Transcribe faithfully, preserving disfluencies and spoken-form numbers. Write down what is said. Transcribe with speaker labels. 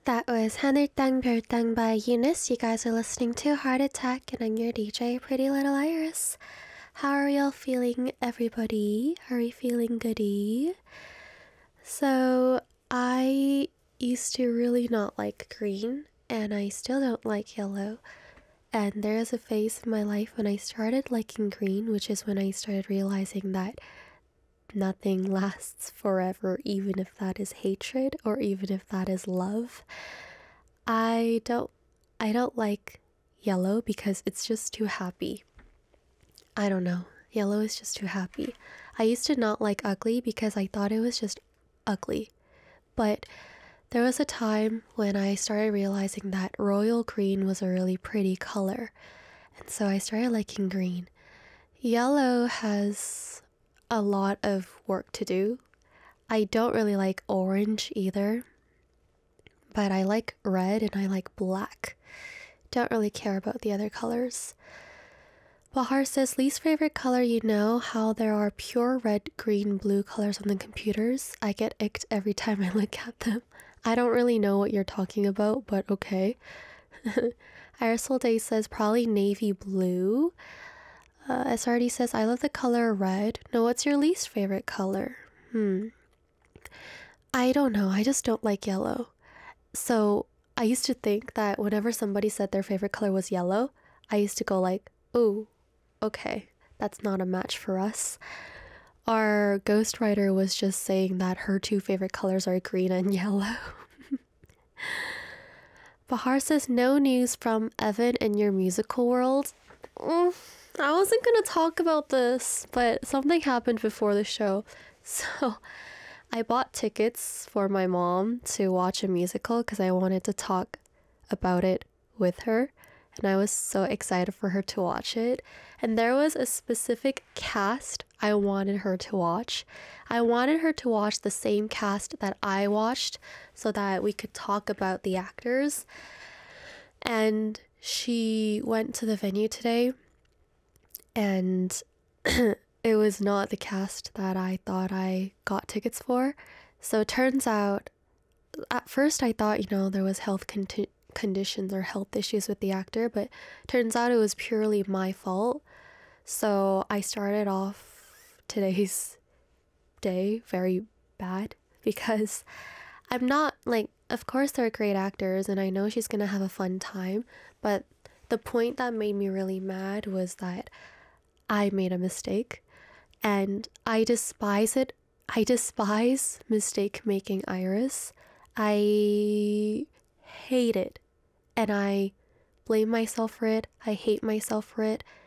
Speaker 1: That was 하늘 땅 별 땅 by Eunice. You guys are listening to Heart Attack, and I'm your D J, Pretty Little Iris. How are y'all feeling, everybody? Are we feeling goody? So, I used to really not like green, and I still don't like yellow. And there is a phase in my life when I started liking green, which is when I started realizing that nothing lasts forever, even if that is hatred or even if that is love. I don't I don't like yellow because it's just too happy. I don't know. Yellow is just too happy. I used to not like ugly because I thought it was just ugly. But there was a time when I started realizing that royal green was a really pretty color. And so I started liking green. Yellow has a lot of work to do. I don't really like orange either, but I like red and I like black. Don't really care about the other colors. Bahar says, least favorite color, you know how there are pure red, green, blue colors on the computers? I get icked every time I look at them. I don't really know what you're talking about, but okay. Aerosol Day says, probably navy blue. Uh, S R D says, I love the color red. No, what's your least favorite color? Hmm. I don't know. I just don't like yellow. So I used to think that whenever somebody said their favorite color was yellow, I used to go like, ooh, okay, that's not a match for us. Our ghostwriter was just saying that her two favorite colors are green and yellow. Bahar says, no news from Evan in your musical world. Mm. I wasn't gonna talk about this, but something happened before the show. So I bought tickets for my mom to watch a musical because I wanted to talk about it with her. And I was so excited for her to watch it. And there was a specific cast I wanted her to watch. I wanted her to watch the same cast that I watched so that we could talk about the actors. And she went to the venue today. And it was not the cast that I thought I got tickets for. So it turns out, at first I thought, you know, there was health con- conditions or health issues with the actor, but turns out it was purely my fault. So I started off today's day very bad because I'm not, like, of course they're great actors and I know she's gonna have a fun time, but the point that made me really mad was that I made a mistake, and I despise it. I despise mistake making Iris. I hate it, and I blame myself for it. I hate myself for it,